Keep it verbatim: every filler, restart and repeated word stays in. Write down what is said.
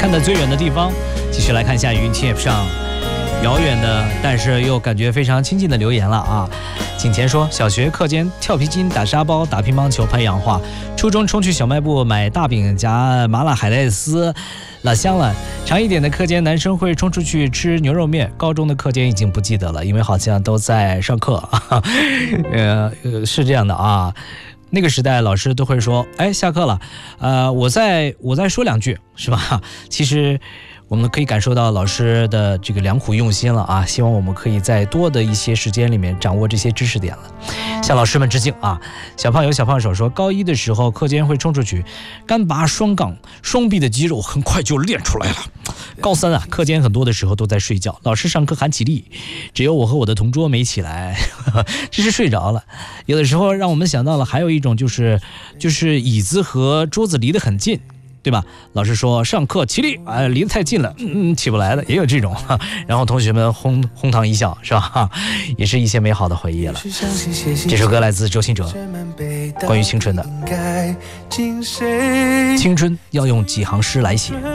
看得最远的地方，继续来看一下云帖上遥远的但是又感觉非常亲近的留言了啊。景甜说，小学课间跳皮筋、打沙包、打乒乓球、拍洋画，初中冲去小卖部买大饼夹麻辣海带丝，老香了。长一点的课间，男生会冲出去吃牛肉面。高中的课间已经不记得了，因为好像都在上课。呃，是这样的啊。那个时代老师都会说，哎，下课了，呃，我再我再说两句，是吧？其实我们可以感受到老师的这个良苦用心了啊！希望我们可以在多的一些时间里面掌握这些知识点了，向老师们致敬啊！小胖有小胖手说，高一的时候课间会冲出去干拔双杠，双臂的肌肉很快就练出来了。高三啊，课间很多的时候都在睡觉，老师上课喊起立，只有我和我的同桌没起来，这是睡着了。有的时候让我们想到了还有一种就是就是椅子和桌子离得很近，对吧？老师说上课起立，啊、呃，离得太近了，嗯，起不来的，也有这种。然后同学们哄哄堂一笑，是吧？也是一些美好的回忆了。这首歌来自周兴哲，关于青春的。青春要用几行诗来写。